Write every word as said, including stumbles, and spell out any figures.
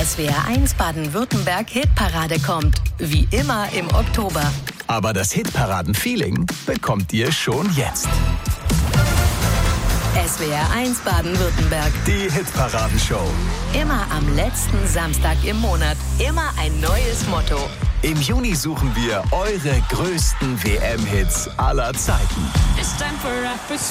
S W R eins Baden-Württemberg Hitparade kommt. Wie immer im Oktober. Aber das Hitparaden-Feeling bekommt ihr schon jetzt. S W R eins Baden-Württemberg. Die Hitparadenshow. Immer am letzten Samstag im Monat. Immer ein neues Motto. Im Juni suchen wir eure größten W M-Hits aller Zeiten. It's time for rapid